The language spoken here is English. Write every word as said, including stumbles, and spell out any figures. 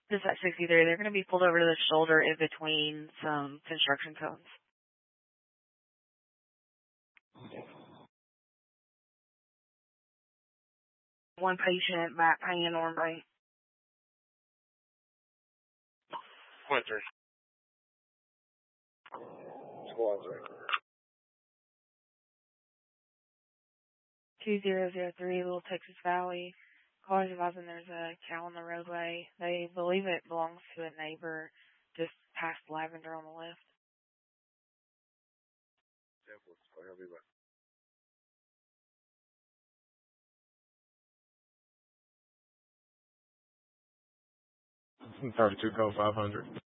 This at sixty-three, they're going to be pulled over to the shoulder in between some construction cones. One patient, back pain, arm pain. Point three. Squad three. two zero zero three, Little Texas Valley. Callers advising there's a cow on the roadway. They believe it belongs to a neighbor just past Lavender on the left. thirty-two code five hundred.